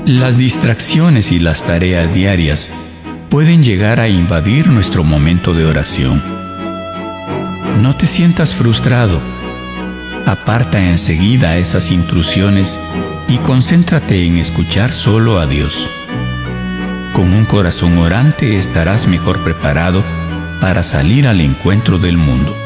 Las distracciones y las tareas diarias pueden llegar a invadir nuestro momento de oración. No te sientas frustrado. Aparta enseguida esas intrusiones y concéntrate en escuchar solo a Dios. Con un corazón orante estarás mejor preparado para salir al encuentro del mundo.